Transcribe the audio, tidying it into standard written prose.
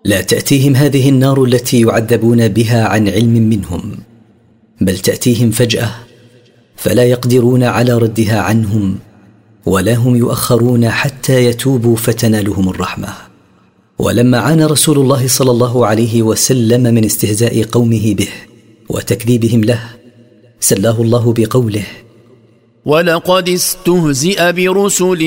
لا تأتيهم هذه النار التي يعذبون بها عن علم منهم، بل تأتيهم فجأة فلا يقدرون على ردها عنهم، ولا هم يؤخرون حتى يتوبوا فتنالهم الرحمة. ولما عانى رسول الله صلى الله عليه وسلم من استهزاء قومه به وتكذيبهم له، سلاه الله بقوله: ولقد استهزئ برسل